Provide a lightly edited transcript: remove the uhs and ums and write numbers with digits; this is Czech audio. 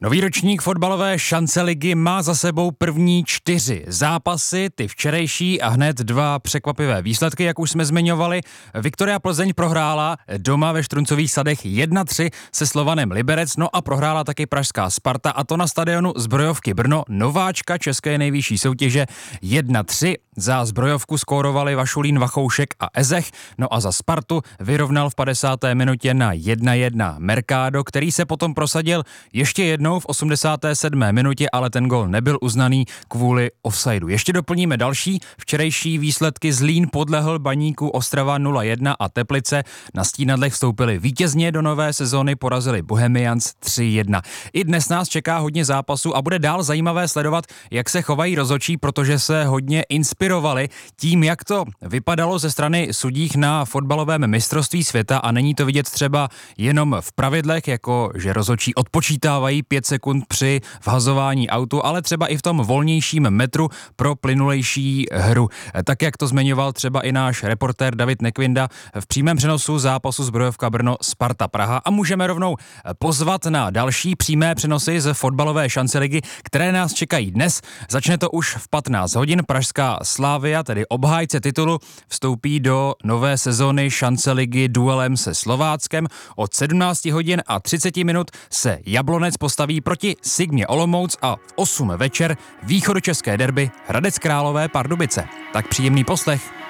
Nový ročník fotbalové šance ligy má za sebou první 4 zápasy, ty včerejší a hned 2 překvapivé výsledky, jak už jsme zmiňovali. Viktoria Plzeň prohrála doma ve Štruncových sadech 1-3 se Slovanem Liberec, no a prohrála taky pražská Sparta, a to na stadionu Zbrojovky Brno, nováčka české nejvyšší soutěže 1-3. Za Zbrojovku skórovali Vašulín, Vachoušek a Ezech, no a za Spartu vyrovnal v 50. minutě na 1-1 Mercado, který se potom prosadil ještě jednou v 87. minutě, ale ten gol nebyl uznaný kvůli offsideu. Ještě doplníme další včerejší výsledky. Zlín podlehl Baníku Ostrava 0-1 a Teplice na Stínadlech vstoupili vítězně do nové sezóny, porazili Bohemians 3-1. I dnes nás čeká hodně zápasů a bude dál zajímavé sledovat, jak se chovají rozhodčí, protože se hodně inspirovali tím, jak to vypadalo ze strany sudích na fotbalovém mistrovství světa, a není to vidět třeba jenom v pravidlech, jako že rozhodčí odpočítávají 5 sekund při vhazování autu, ale třeba i v tom volnějším metru pro plynulejší hru. Tak, jak to zmiňoval třeba i náš reportér David Nekvinda v přímém přenosu zápasu Zbrojovka Brno Sparta Praha. A můžeme rovnou pozvat na další přímé přenosy z fotbalové šance ligy, které nás čekají dnes. Začne to už v 15 hodin. Pražská Slavia, tedy obhájce titulu, vstoupí do nové sezóny šance ligy duelem se Slováckem. Od 17 hodin a 30 minut se Jablonec postaví proti Sigmě Olomouc a v 8 večer východočeské derby Hradec Králové Pardubice. Tak příjemný poslech.